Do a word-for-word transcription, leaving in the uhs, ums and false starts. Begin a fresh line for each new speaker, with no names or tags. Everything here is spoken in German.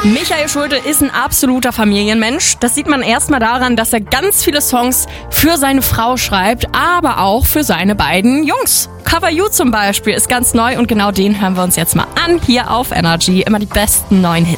Michael Schulte ist ein absoluter Familienmensch. Das sieht man erstmal daran, dass er ganz viele Songs für seine Frau schreibt, aber auch für seine beiden Jungs. Cover You zum Beispiel ist ganz neu und genau den hören wir uns jetzt mal an. Hier auf Energy immer die besten neuen Hits.